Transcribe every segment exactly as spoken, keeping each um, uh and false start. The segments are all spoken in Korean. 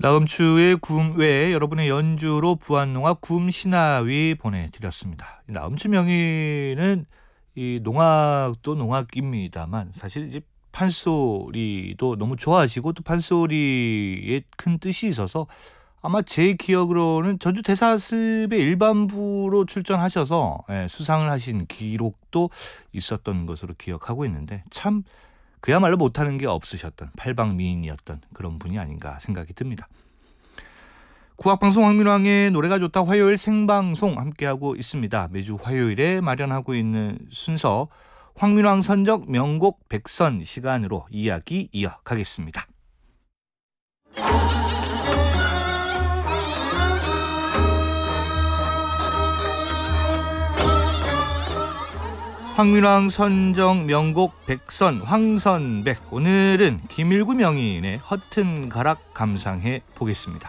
다음 주에 구음 외에 여러분의 연주로 부안농악 구음 신화위 보내드렸습니다. 다음 주 명의는 이 농악도 농악입니다만 사실 이제 판소리도 너무 좋아하시고 또 판소리에 큰 뜻이 있어서 아마 제 기억으로는 전주 대사습의 일반부로 출전하셔서 예, 수상을 하신 기록도 있었던 것으로 기억하고 있는데 참 그야말로 못하는 게 없으셨던 팔방미인이었던 그런 분이 아닌가 생각이 듭니다. 국악방송 황민왕의 노래가 좋다 화요일 생방송 함께하고 있습니다. 매주 화요일에 마련하고 있는 순서 황민왕 선적 명곡 백선 시간으로 이야기 이어가겠습니다. 황민왕 선정 명곡 백선 황선백, 오늘은 김일구 명인의 허튼 가락 감상해 보겠습니다.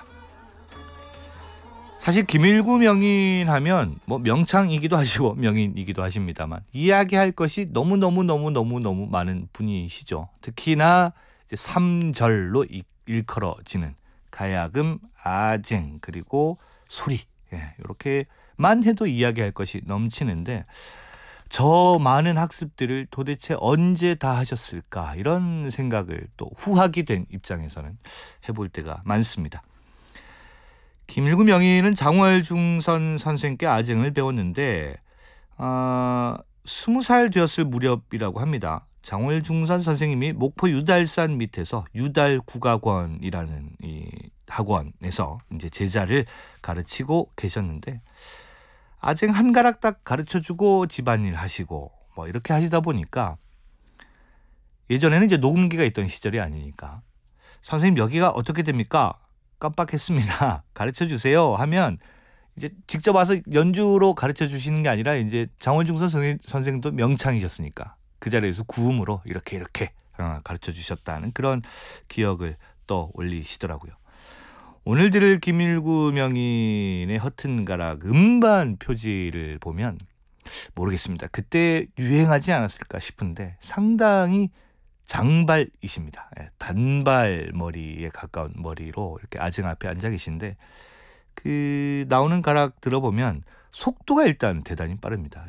사실 김일구 명인 하면 뭐 명창이기도 하시고 명인이기도 하십니다만 이야기할 것이 너무너무너무너무너무 많은 분이시죠. 특히나 이제 삼절로 일컬어지는 가야금, 아쟁, 그리고 소리, 예, 이렇게만 해도 이야기할 것이 넘치는데 저 많은 학습들을 도대체 언제 다 하셨을까, 이런 생각을 또 후하게 된 입장에서는 해볼 때가 많습니다. 김일구 명인은 장월중선 선생께 아쟁을 배웠는데 어, 스무 살 되었을 무렵이라고 합니다. 장월중선 선생님이 목포 유달산 밑에서 유달국악원이라는 이 학원에서 이제 제자를 가르치고 계셨는데 아쟁 한 가락 딱 가르쳐주고 집안일 하시고 뭐 이렇게 하시다 보니까 예전에는 이제 녹음기가 있던 시절이 아니니까 선생님 여기가 어떻게 됩니까? 깜빡했습니다. 가르쳐주세요 하면 이제 직접 와서 연주로 가르쳐주시는 게 아니라 이제 장원중선 선생, 선생님도 명창이셨으니까 그 자리에서 구음으로 이렇게 이렇게 어, 가르쳐주셨다는 그런 기억을 떠올리시더라고요. 오늘 들을 김일구 명인의 허튼 가락 음반 표지를 보면 모르겠습니다. 그때 유행하지 않았을까 싶은데 상당히 장발이십니다. 단발 머리에 가까운 머리로 이렇게 아쟁 앞에 앉아 계신데 그 나오는 가락 들어보면 속도가 일단 대단히 빠릅니다.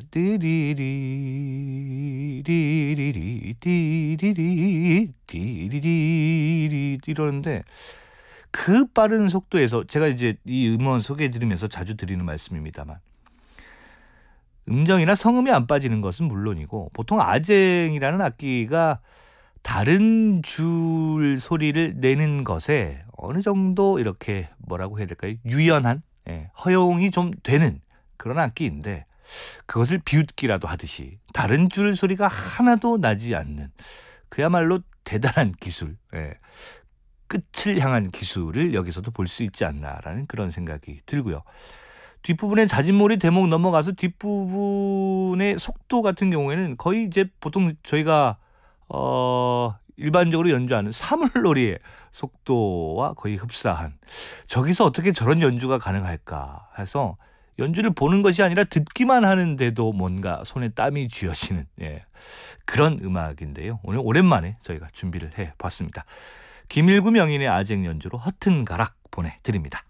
띠리리 리리리 띠리리 띠리리 이러는데 그 빠른 속도에서 제가 이제 이 음원 소개해드리면서 자주 드리는 말씀입니다만 음정이나 성음이 안 빠지는 것은 물론이고 보통 아쟁이라는 악기가 다른 줄 소리를 내는 것에 어느 정도 이렇게 뭐라고 해야 될까요? 유연한, 예, 허용이 좀 되는 그런 악기인데 그것을 비웃기라도 하듯이 다른 줄 소리가 하나도 나지 않는 그야말로 대단한 기술, 예, 끝을 향한 기술을 여기서도 볼 수 있지 않나라는 그런 생각이 들고요. 뒷부분에 자진몰이 대목 넘어가서 뒷부분의 속도 같은 경우에는 거의 이제 보통 저희가 어, 일반적으로 연주하는 사물놀이의 속도와 거의 흡사한, 저기서 어떻게 저런 연주가 가능할까 해서 연주를 보는 것이 아니라 듣기만 하는데도 뭔가 손에 땀이 쥐어지는, 예, 그런 음악인데요. 오늘 오랜만에 저희가 준비를 해봤습니다. 김일구 명인의 아쟁 연주로 허튼 가락 보내드립니다.